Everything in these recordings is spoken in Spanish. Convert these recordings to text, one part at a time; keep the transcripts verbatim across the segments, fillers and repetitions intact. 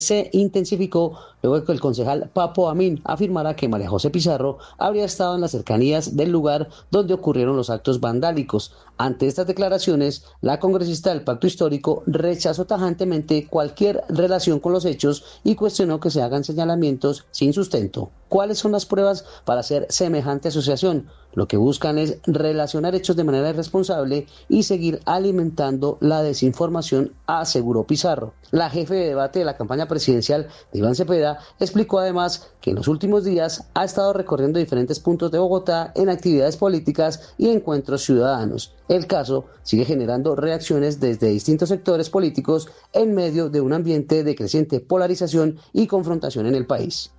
se intensificó luego de que el concejal Papo Amin afirmara que María José Pizarro habría estado en las cercanías del lugar donde ocurrieron los actos vandálicos. Ante estas declaraciones, la congresista del Pacto Histórico rechazó tajantemente cualquier relación con los hechos y cuestionó que se hagan señalamientos sin sustento. ¿Cuáles son las pruebas para hacer semejante asociación? Lo que buscan es relacionar hechos de manera irresponsable y seguir alimentando la desinformación, aseguró Pizarro. La jefe de debate de la campaña presidencial de Iván Cepeda explicó además que en los últimos días ha estado recorriendo diferentes puntos de Bogotá en actividades políticas y encuentros ciudadanos. El caso sigue generando reacciones desde distintos sectores políticos en medio de un ambiente de creciente polarización y confrontación en el país.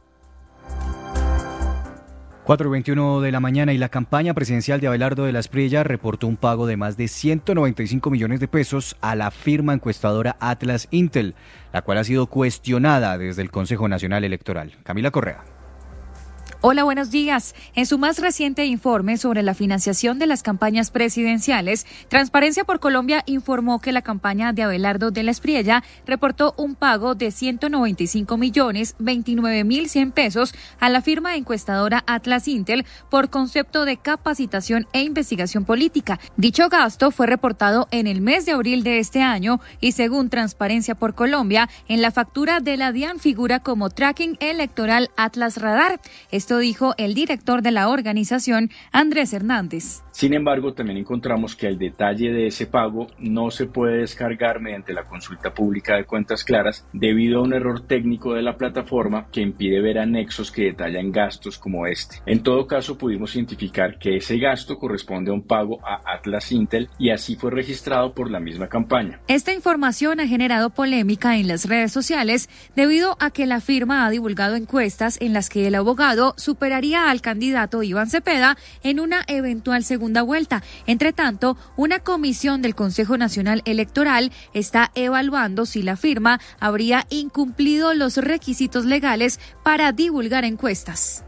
cuatro y veintiuno de la mañana y la campaña presidencial de Abelardo de la Espriella reportó un pago de más de ciento noventa y cinco millones de pesos a la firma encuestadora Atlas Intel, la cual ha sido cuestionada desde el Consejo Nacional Electoral. Camila Correa. Hola, buenos días. En su más reciente informe sobre la financiación de las campañas presidenciales, Transparencia por Colombia informó que la campaña de Abelardo de la Espriella reportó un pago de ciento noventa y cinco millones veintinueve mil cien pesos a la firma encuestadora Atlas Intel por concepto de capacitación e investigación política. Dicho gasto fue reportado en el mes de abril de este año y, según Transparencia por Colombia, en la factura de la DIAN figura como Tracking Electoral Atlas Radar. Esto dijo el director de la organización, Andrés Hernández. Sin embargo, también encontramos que el detalle de ese pago no se puede descargar mediante la consulta pública de cuentas claras debido a un error técnico de la plataforma que impide ver anexos que detallan gastos como este. En todo caso, pudimos identificar que ese gasto corresponde a un pago a Atlas Intel y así fue registrado por la misma campaña. Esta información ha generado polémica en las redes sociales debido a que la firma ha divulgado encuestas en las que el abogado superaría al candidato Iván Cepeda en una eventual segunda segunda vuelta. Entre tanto, una comisión del Consejo Nacional Electoral está evaluando si la firma habría incumplido los requisitos legales para divulgar encuestas.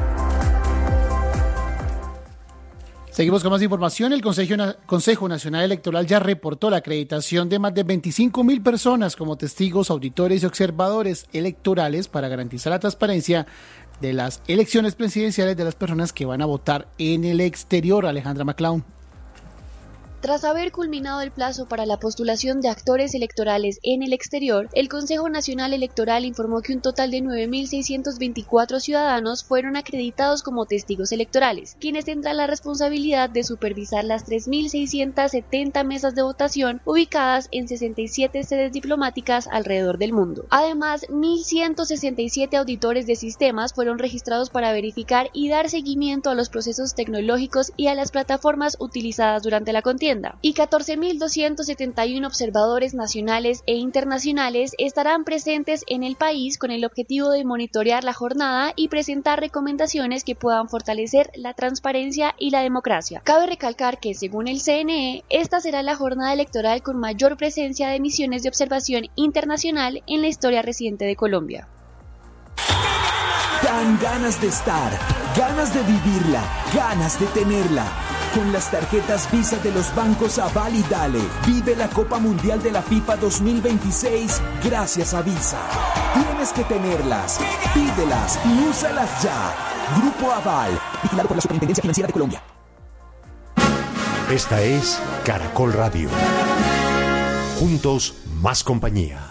Seguimos con más información. El Consejo, Consejo Nacional Electoral ya reportó la acreditación de más de veinticinco mil personas como testigos, auditores y observadores electorales para garantizar la transparencia de las elecciones presidenciales de las personas que van a votar en el exterior. Alejandra Maclaun. Tras haber culminado el plazo para la postulación de actores electorales en el exterior, el Consejo Nacional Electoral informó que un total de nueve mil seiscientos veinticuatro ciudadanos fueron acreditados como testigos electorales, quienes tendrán la responsabilidad de supervisar las tres mil seiscientas setenta mesas de votación ubicadas en sesenta y siete sedes diplomáticas alrededor del mundo. Además, mil ciento sesenta y siete auditores de sistemas fueron registrados para verificar y dar seguimiento a los procesos tecnológicos y a las plataformas utilizadas durante la contienda. Y catorce mil doscientos setenta y uno observadores nacionales e internacionales estarán presentes en el país con el objetivo de monitorear la jornada y presentar recomendaciones que puedan fortalecer la transparencia y la democracia. Cabe recalcar que, según el C N E, esta será la jornada electoral con mayor presencia de misiones de observación internacional en la historia reciente de Colombia. Dan ganas de estar, ganas de vivirla, ganas de tenerla. Con las tarjetas Visa de los bancos Aval y Dale, vive la Copa Mundial de la FIFA dos mil veintiséis gracias a Visa. Tienes que tenerlas, pídelas y úsalas ya. Grupo Aval, vigilado por la Superintendencia Financiera de Colombia. Esta es Caracol Radio. Juntos, más compañía.